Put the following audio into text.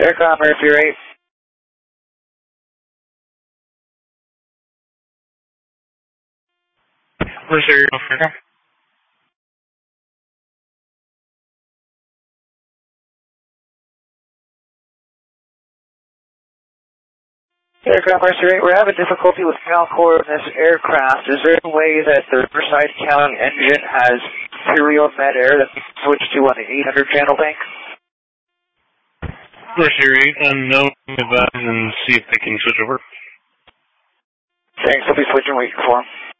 Aircraft Mercury 8. Mercury, Africa. Aircraft Mercury 8, we're having difficulty with Falcor in this aircraft. Is there a way that the Riverside County engine has serial med air that we can switch to on the 800 channel tank? Mercury 8, unknown advise and see if they can switch over. Thanks, I'll be switching, waiting for him.